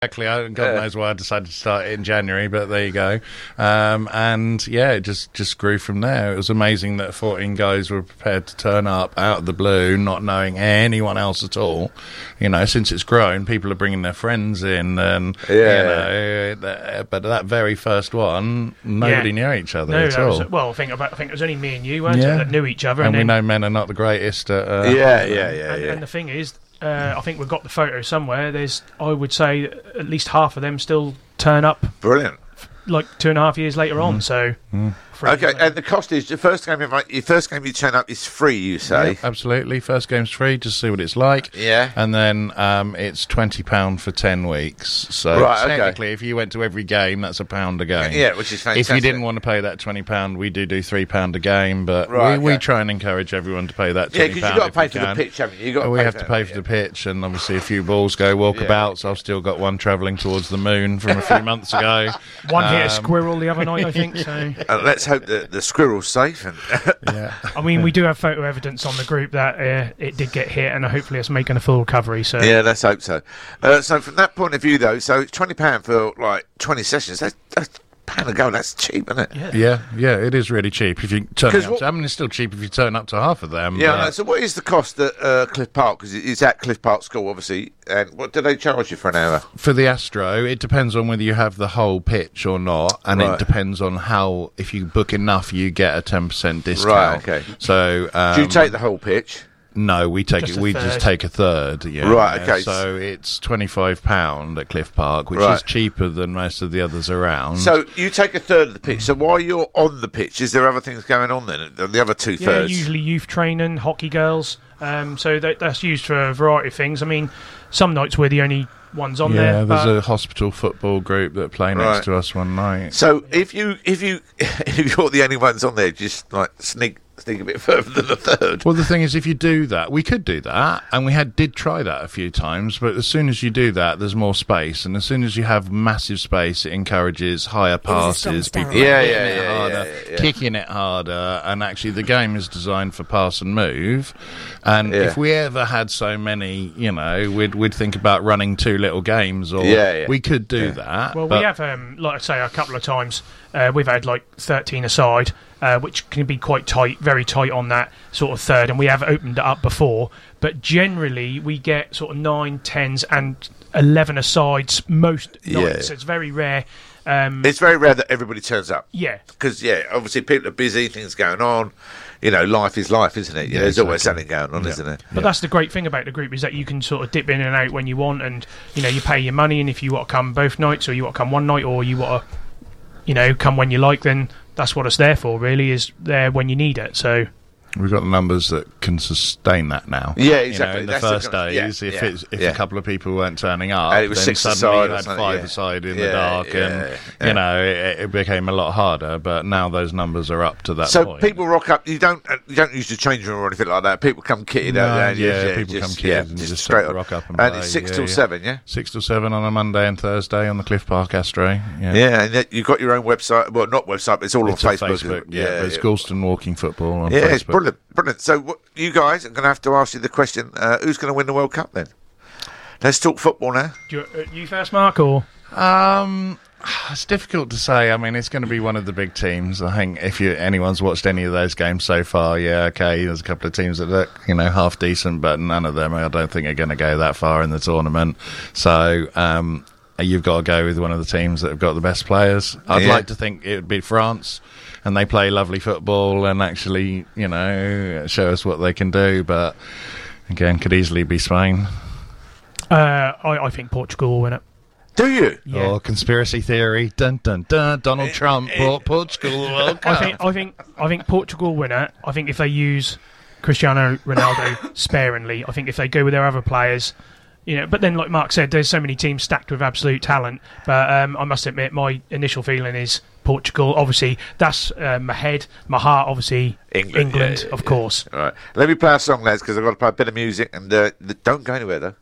Exactly. God knows why I decided to start it in January, but there you go. And yeah, it just grew from there. It was amazing that 14 guys were prepared to turn up out of the blue, not knowing anyone else at all. You know, since it's grown, people are bringing their friends in, and but that very first one, nobody knew each other at all. I think it was only me and you, weren't it, that knew each other, and we know men are not the greatest at. And the thing is, I think we've got the photo somewhere. I would say, at least half of them still turn up. Brilliant. Like 2.5 years later on. So. Okay, and the cost is your first game you turn up is free. You say absolutely. First game's free. Just see what it's like. Yeah, and then it's £20 for 10 weeks. So technically, if you went to every game, that's £1 a game. Yeah, which is fantastic. If you didn't want to pay that £20, we do £3 a game, but we try and encourage everyone to pay that £20. Yeah, because you've got to pay for the pitch, haven't you? We have to pay for the pitch, and obviously a few balls go walkabouts. I've still got one travelling towards the moon from a few months ago. One hit a squirrel the other night, I think. So let's hope that the squirrel's safe. And I mean, we do have photo evidence on the group that it did get hit, and hopefully it's making a full recovery. So yeah, let's hope so. So from that point of view, though, so it's £20 for like 20 sessions. That's £1 a go. That's cheap, isn't it? Yeah, it is really cheap if you turn up to, I mean, it's still cheap if you turn up to half of them. Yeah, so what is the cost at Cliff Park? Because it's at Cliff Park School, obviously. And what do they charge you for an hour? For the Astro, it depends on whether you have the whole pitch or not, and it depends on how. If you book enough, you get a 10% discount. Right. Okay. So do you take the whole pitch? No, we take it. We just take a third. Yeah. Right. Okay. So it's £25 at Cliff Park, which is cheaper than most of the others around. So you take a third of the pitch. So while you're on the pitch, is there other things going on then? The other 2/3? Yeah, usually youth training, hockey girls. So that's used for a variety of things. I mean, some nights we're the only ones on there. Yeah, there's a hospital football group that play next to us one night. So if you're the only ones on there, just like sneak a bit further than the third. Well, the thing is, if you do that, we could do that, and we did try that a few times, but as soon as you do that, there's more space, and as soon as you have massive space, it encourages higher passes, people kicking it harder, and actually the game is designed for pass and move, and if we ever had so many, we'd think about running 2 little games, or we could do that. Well, we have, like I say, a couple of times, we've had like 13 aside, which can be quite tight, very tight on that sort of third, and we have opened it up before, but generally we get sort of 9, 10s and 11 asides most nights, so it's very rare. It's very rare that everybody turns up. Yeah. Because, obviously people are busy, things going on, life is life, isn't it? There's always something going on, isn't there? But that's the great thing about the group, is that you can sort of dip in and out when you want, and, you pay your money, and if you want to come both nights, or you want to come one night, or you want to, come when you like, then that's what it's there for, really, is there when you need it. So we've got the numbers that can sustain that now. Yeah, exactly. In the first days, if a couple of people weren't turning up, and it was then 6 suddenly you aside had 5 aside in the dark, and it became a lot harder. But now those numbers are up to that point. So people rock up. You don't use the change room or anything like that. People come kitted out. People come kitted and just straight rock up and play. And it's 6 till 7, yeah? 6 till 7 on a Monday and Thursday on the Cliff Park Astro. Yeah, and you've got your own website. Well, not website, but it's all on Facebook. Yeah, it's Galston Walking Football on Facebook. Yeah, it's brilliant. So you guys are going to have to ask you the question, who's going to win the World Cup then? Let's talk football now. You first, Mark, or? It's difficult to say. I mean, it's going to be one of the big teams. I think if anyone's watched any of those games so far, there's a couple of teams that look, half decent, but none of them I don't think are going to go that far in the tournament. So you've got to go with one of the teams that have got the best players. I'd like to think it would be France, and they play lovely football and actually, show us what they can do. But again, could easily be Spain. I think Portugal will win it. Do you? Yeah. Oh, conspiracy theory! Dun dun dun! Donald Trump brought Portugal World Cup. I think Portugal will win it. I think if they use Cristiano Ronaldo sparingly, I think if they go with their other players. But then, like Mark said, there's so many teams stacked with absolute talent. But I must admit, my initial feeling is Portugal. Obviously, that's my head. My heart, obviously, England, of course. All right. Let me play a song, lads, because I've got to play a bit of music. And don't go anywhere, though.